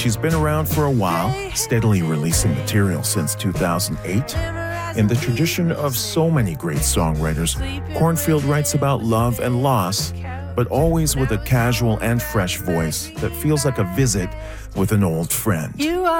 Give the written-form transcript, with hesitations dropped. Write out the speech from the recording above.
She's been around for a while, steadily releasing material since 2008. In the tradition of so many great songwriters, Cornfield writes about love and loss, but always with a casual and fresh voice that feels like a visit with an old friend.